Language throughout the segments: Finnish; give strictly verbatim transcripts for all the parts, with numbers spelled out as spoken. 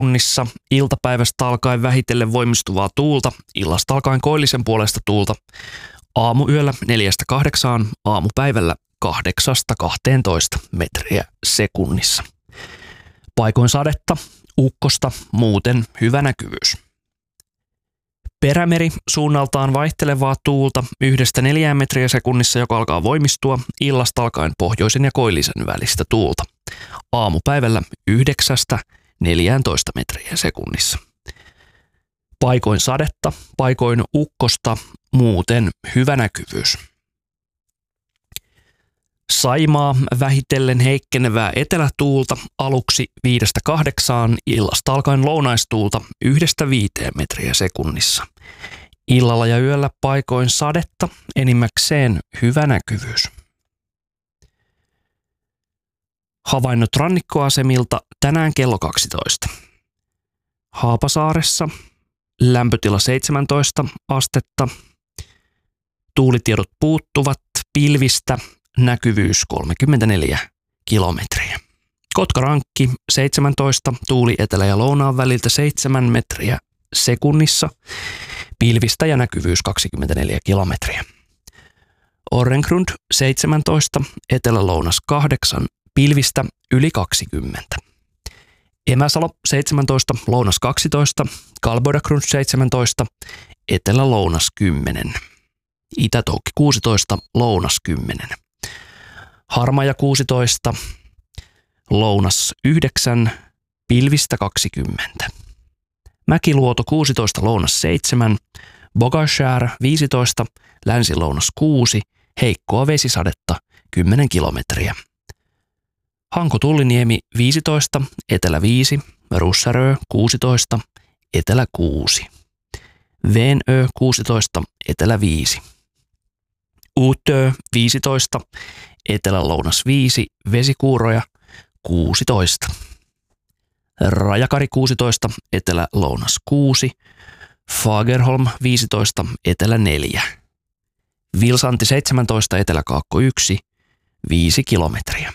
sekunnissa, iltapäivästä alkaen vähitellen voimistuvaa tuulta, illasta alkaen koillisen puolesta tuulta, aamuyöllä neljästä kahdeksaan, aamupäivällä kahdeksasta kahteentoista metriä sekunnissa. Paikoin sadetta, ukkosta, muuten hyvä näkyvyys. Perämeri suunnaltaan vaihtelevaa tuulta yhdestä neljään metriä sekunnissa, joka alkaa voimistua, illasta alkaen pohjoisen ja koillisen välistä tuulta. Aamupäivällä yhdeksästä neljääntoista metriä sekunnissa. Paikoin sadetta, paikoin ukkosta, muuten hyvä näkyvyys. Saimaa vähitellen heikkenevää etelätuulta aluksi viidestä kahdeksaan, illasta alkaen lounaistuulta yhdestä viiteen metriä sekunnissa. Illalla ja yöllä paikoin sadetta, enimmäkseen hyvä näkyvyys. Havainnot rannikkoasemilta tänään kello kaksitoista. Haapasaaressa lämpötila seitsemäntoista astetta, tuulitiedot puuttuvat, pilvistä, näkyvyys kolmekymmentäneljä kilometriä. Kotkarankki seitsemäntoista, tuuli etelä- ja lounaan väliltä seitsemän metriä sekunnissa, pilvistä ja näkyvyys kaksikymmentäneljä kilometriä. Orrengrund seitsemäntoista, etelä-lounas kahdeksan, pilvistä yli kaksikymmentä. Emäsalo seitsemäntoista, lounas kaksitoista, Kalbodagrund seitsemäntoista, etelä-lounas kymmenen. Itä-Toukki kuusitoista, lounas kymmenen. Harmaja kuusitoista, lounas yhdeksän, pilvistä kaksikymmentä. Mäkiluoto kuusitoista, lounas seitsemän, Bogashär viisitoista, länsi-lounas kuusi, heikkoa vesisadetta kymmenen kilometriä. Hanko-Tulliniemi viisitoista, etelä viisi, Russarö kuusitoista, etelä kuusi. Veenö kuusitoista, etelä viisi. Uutö viisitoista, etelä-lounas viisi, vesikuuroja kuusitoista. Rajakari kuusitoista, etelä-lounas kuusi, Fagerholm viisitoista, etelä neljä. Vilsanti seitsemäntoista, etelä-kaakko yksi, viisi kilometriä.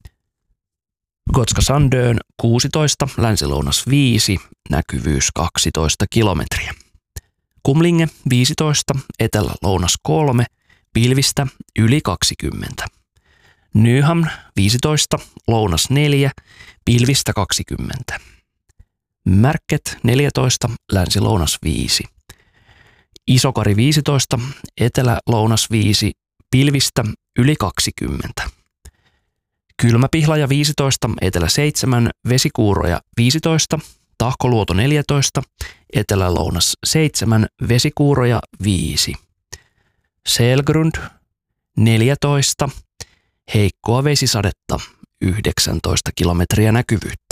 Gotska Sandön kuusitoista, länsi-lounas viisi, näkyvyys kaksitoista kilometriä. Kumlinge viisitoista, etelä-lounas kolme, pilvistä yli kaksikymmentä. Nyhamn viisitoista, lounas neljä, pilvistä kaksikymmentä. Märket neljätoista, länsi-lounas viisi. Isokari viisitoista, etelä-lounas viisi, pilvistä yli kaksikymmentä. Kylmäpihlaja viisitoista, etelä seitsemän, vesikuuroja viisitoista, Tahkoluoto neljätoista, etelä-lounas seitsemän, vesikuuroja viisi. Selgrund neljätoista, heikkoa vesisadetta yhdeksäntoista kilometriä näkyvyyttä.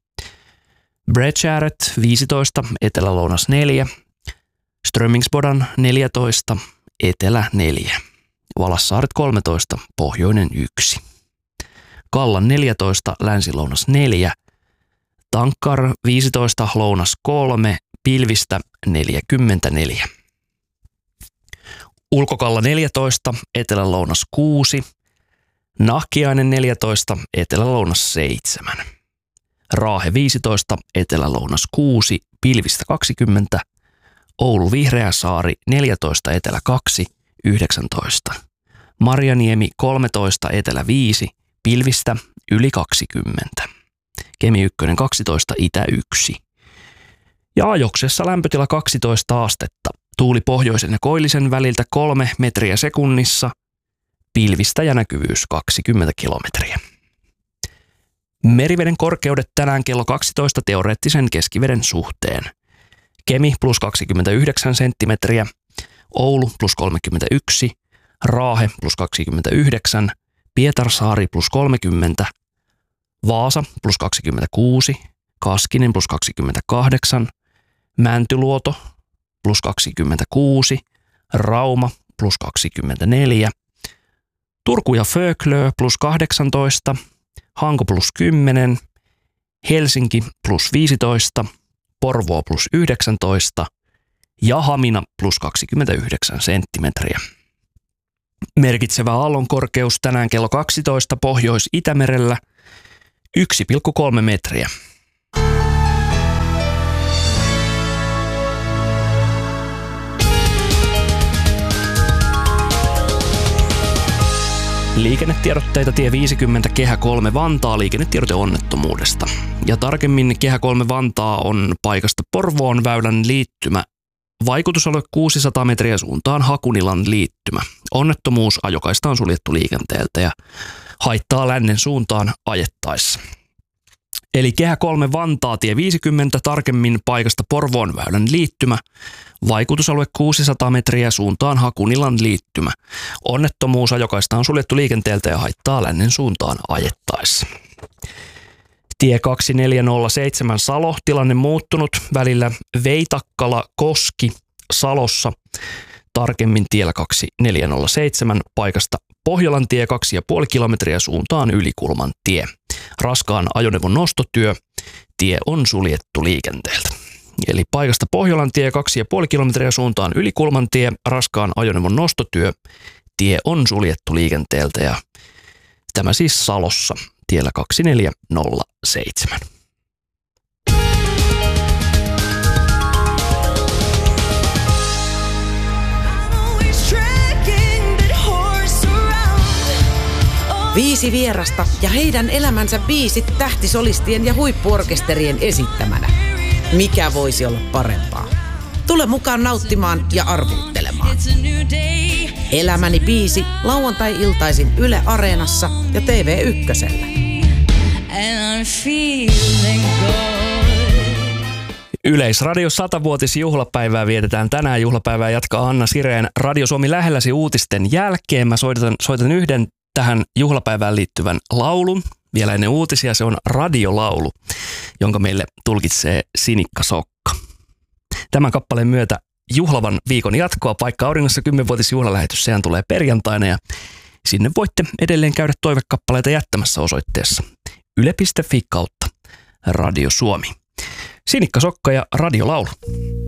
Bredskäret viisitoista, etelä-lounas neljä, Strömingsbodan neljätoista, etelä neljä. Valassaaret kolmetoista, pohjoinen yksi. Kallan neljätoista, länsi-lounas neljä, Tankkar viisitoista, lounas kolme, pilvistä neljäkymmentäneljä. Ulkokalla neljätoista, etelä-lounas kuusi, Nahkiainen neljätoista, etelä-lounas seitsemän. Raahe viisitoista, etelä-lounas kuusi, pilvistä kaksikymmentä. Oulu Vihreäsaari neljätoista, etelä kaksi, yhdeksäntoista. Marjaniemi kolmetoista, etelä viisi, pilvistä yli kaksikymmentä. Kemi ykkönen kaksitoista, itä yksi. Ja Ajoksessa lämpötila kaksitoista astetta. Tuuli pohjoisen ja koillisen väliltä kolme metriä sekunnissa. Pilvistä ja näkyvyys kaksikymmentä kilometriä. Meriveden korkeudet tänään kello kaksitoista teoreettisen keskiveden suhteen. Kemi plus kaksikymmentäyhdeksän senttimetriä, Oulu plus kolmekymmentäyksi, Raahe plus kaksikymmentäyhdeksän, Pietarsaari plus kolmekymmentä, Vaasa plus kaksikymmentäkuusi, Kaskinen plus kaksikymmentäkahdeksan, Mäntyluoto plus kaksikymmentäkuusi, Rauma plus kaksikymmentäneljä, Turku ja Föglö plus kahdeksantoista, Hanko plus kymmenen, Helsinki plus viisitoista, Porvoo plus yhdeksäntoista ja Hamina plus kaksikymmentäyhdeksän senttimetriä. Merkitsevä aallon korkeus tänään kello kaksitoista Pohjois-Itämerellä yksi pilkku kolme metriä. Liikennetiedotteita tie viisikymmentä Kehä kolme Vantaa liikennetiedote onnettomuudesta. Ja tarkemmin Kehä kolme Vantaa on paikasta Porvoon väylän liittymä. Vaikutusalue kuusisataa metriä suuntaan Hakunilan liittymä. Onnettomuus, ajokaista on suljettu liikenteeltä ja haittaa lännen suuntaan ajettaessa. Eli Kehä kolme Vantaa tie viisikymmentä, tarkemmin paikasta Porvoon väylän liittymä. Vaikutusalue kuusisataa metriä suuntaan Hakunilan liittymä. Onnettomuus, ajokaista on suljettu liikenteeltä ja haittaa lännen suuntaan ajettaessa. Tie kaksituhattaneljäsataaseitsemän Salo, tilanne muuttunut välillä Veitakkala-Koski Salossa. Tarkemmin tiellä kaksituhattaneljäsataaseitsemän paikasta Pohjolan tie kaksi pilkku viisi kilometriä suuntaan Ylikulman tie. Raskaan ajoneuvon nostotyö. Tie on suljettu liikenteeltä. Eli paikasta Pohjolan tie kaksi pilkku viisi kilometriä suuntaan Ylikulman tie. Raskaan ajoneuvon nostotyö. Tie on suljettu liikenteeltä ja tämä siis Salossa tiellä kaksituhattaneljäsataaseitsemän. Viisi vierasta ja heidän elämänsä biisit tähtisolistien ja huippuorkesterien esittämänä. Mikä voisi olla parempaa? Tule mukaan nauttimaan ja arvuuttelemaan. Elämäni biisi lauantai-iltaisin Yle Areenassa ja T V ykkösellä. Yleisradio satavuotisjuhlapäivää vietetään tänään. Juhlapäivää jatkaa Anna Sireen Radio Suomi lähelläsi uutisten jälkeen. Mä soitan, soitan yhden tähän juhlapäivään liittyvän laulun. Vielä ennen uutisia se on radiolaulu, jonka meille tulkitsee Sinikka Sokka. Tämän kappaleen myötä juhlavan viikon jatkoa Paikka auringossa kymmenvuotisjuhlalähetys. Sehän tulee perjantaina ja sinne voitte edelleen käydä toivekappaleita jättämässä osoitteessa yle piste fi kautta Radio Suomi. Sinikka Sokka ja radiolaulu.